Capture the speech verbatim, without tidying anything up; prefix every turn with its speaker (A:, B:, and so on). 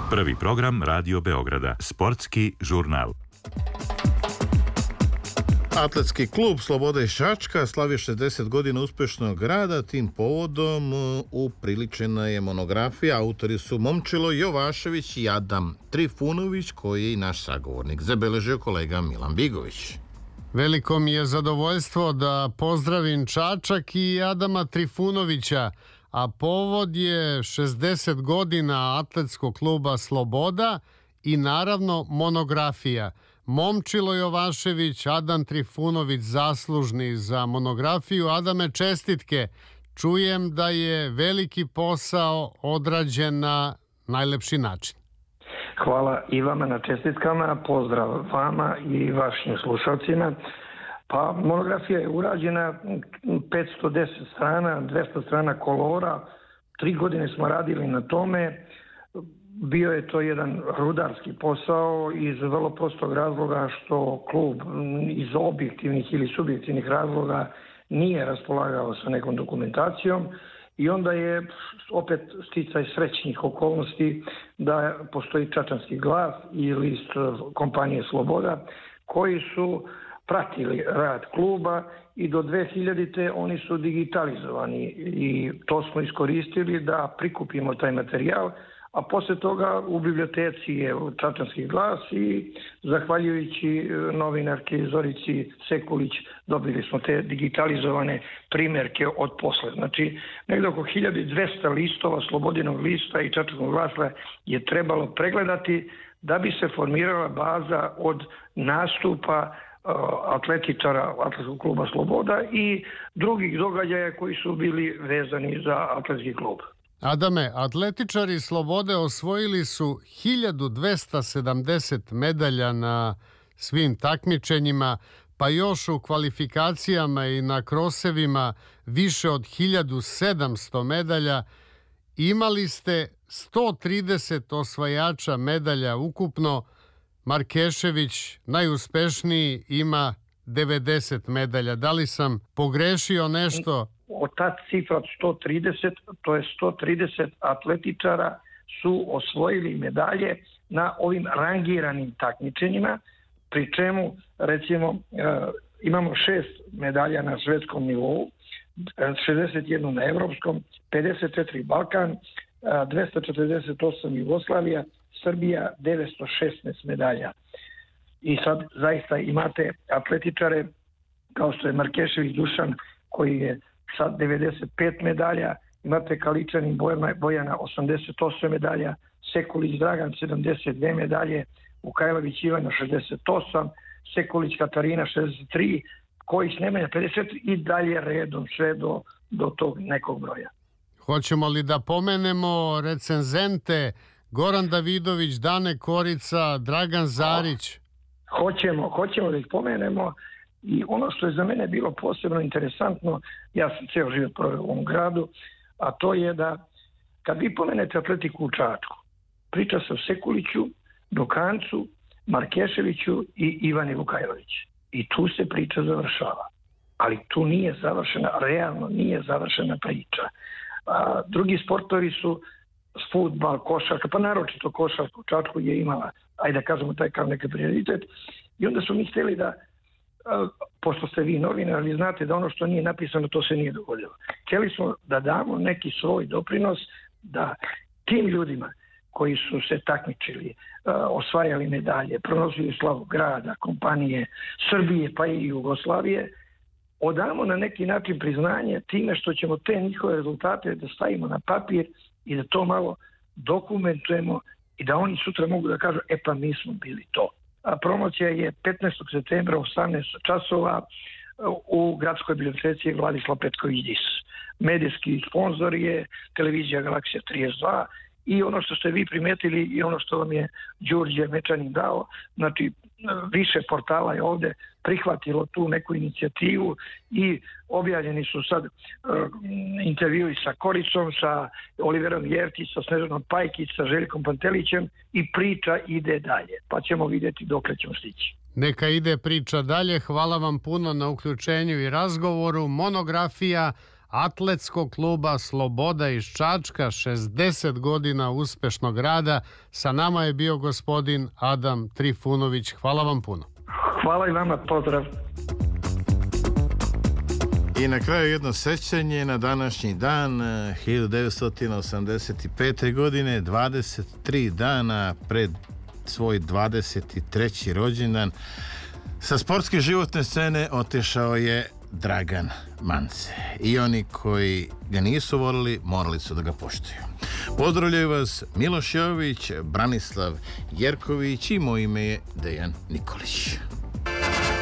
A: Prvi program Radio Beograda, sportski žurnal.
B: Atletski klub Sloboda iz Čačka slavio šezdeset godina uspešnog rada. Tim povodom upriličena je monografija. Autori su Momčilo Jovašević i Adam Trifunović, koji je i naš sagovornik zabeležio kolega Milan Bigović.
C: Veliko mi je zadovoljstvo da pozdravim Čačak i Adama Trifunovića, a povod je šezdeset godina Atletskog kluba Sloboda i naravno monografija. Momčilo Jovašević, Adam Trifunović zaslužni za monografiju. Adame, čestitke. Čujem da je veliki posao odrađen na najlepši način.
D: Hvala i vama na čestitkama, pozdrav vama i vašim slušalcima. Pa monografija je urađena petsto deset strana, dvesta strana kolora, tri godine smo radili na tome. Bio je to jedan rudarski posao iz vrlo prostog razloga što klub iz objektivnih ili subjektivnih razloga nije raspolagao sa nekom dokumentacijom i onda je opet sticaj srećnih okolnosti da postoji Čačanski glas i list kompanije Sloboda koji su pratili rad kluba i do dve hiljadite oni su digitalizovani i to smo iskoristili da prikupimo taj materijal, a posle toga u biblioteci je Čačanski glas i zahvaljujući novinarke Zorici Sekulić dobili smo te digitalizovane primjerke od posle. Znači, negdje oko hiljadu dvesta listova Slobodinog lista i Čačanskog glasa je trebalo pregledati da bi se formirala baza od nastupa atletičara Atletskog kluba Sloboda i drugih događaja koji su bili vezani za Atletski klub.
C: Adame, atletičari Slobode osvojili su hiljadu dvesta sedamdeset medalja na svim takmičenjima, pa još u kvalifikacijama i na krosevima više od hiljadu sedamsto medalja. Imali ste sto trideset osvajača medalja ukupno. Markešević, najuspešniji, ima devedeset medalja. Da li sam pogrešio nešto?
D: Od ta cifra od sto trideset, to je sto trideset atletičara su osvojili medalje na ovim rangiranim takmičenjima, pri čemu recimo imamo šest medalja na svetskom nivou, šezdeset jedna na evropskom, pedeset četiri Balkan, dvesta četrdeset osam Jugoslavija, Srbija devetsto šesnaest medalja. I sad zaista imate atletičare kao što je Markešević Dušan koji je sa devedeset pet medalja, imate Kaličanin Bojana, Bojana osamdeset osam medalja, Sekulić Dragan sedamdeset dve medalje, Vukajlović Ivana šezdeset osam, Sekulić Katarina šezdeset tri, Kojić Nemanja pedeset i dalje redom sve do, do tog nekog broja.
C: Hoćemo li da pomenemo recenzente Goran Davidović, Dane Korica, Dragan Zarić?
D: Hoćemo, hoćemo da ih pomenemo. I ono što je za mene bilo posebno interesantno, ja sam ceo život proveo u ovom gradu, a to je da kad vi pomenete atletiku u Čačku, priča se o Sekuliću, Dokancu, Markeševiću i Ivani Vukajlović. I tu se priča završava. Ali tu nije završena, realno nije završena priča. A, drugi sportovi su fudbal, košarka, pa naročito košarka u Čačku je imala, ajde da kažemo taj kao neki prioritet. I onda su mi htjeli da pošto ste vi novinar, vi znate da ono što nije napisano, to se nije dogodilo. Htjeli smo da damo neki svoj doprinos da tim ljudima koji su se takmičili, osvajali medalje, pronosili slavu grada, kompanije, Srbije pa i Jugoslavije, odamo na neki način priznanje time što ćemo te njihove rezultate da stavimo na papir i da to malo dokumentujemo i da oni sutra mogu da kažu, e pa mi smo bili to. A promocija je petnaestog septembra u osamnaest časova u gradskoj biblioteci Vladislav Petković-Dis. Medijski sponsor je televizija Galaksija trideset dva i ono što ste vi primetili i ono što vam je Đurđe Mečanin dao, znači više portala je ovdje prihvatilo tu neku inicijativu i objavljeni su sad uh, intervjui sa Koricom, sa Oliverom Jertić, sa Snežanom Pajkić, sa Željkom Pantelićem i priča ide dalje. Pa ćemo vidjeti dokle ćemo stići.
C: Neka ide priča dalje. Hvala vam puno na uključenju i razgovoru. Monografija Atletskog kluba Sloboda iz Čačka, šezdeset godina uspešnog rada. Sa nama je bio gospodin Adam Trifunović. Hvala vam puno.
D: Hvala i vama, pozdrav.
B: I na kraju jedno sećanje na današnji dan, hiljadu devetsto osamdeset pete. godine, dvadeset tri dana pred svoj dvadeset treći rođendan, sa sportske životne scene otišao je Dragan Mance. I oni koji ga nisu volili, morali su da ga poštuju. Pozdravljaju vas Miloš Jović, Branislav Jerković i moje ime je Dejan Nikolić.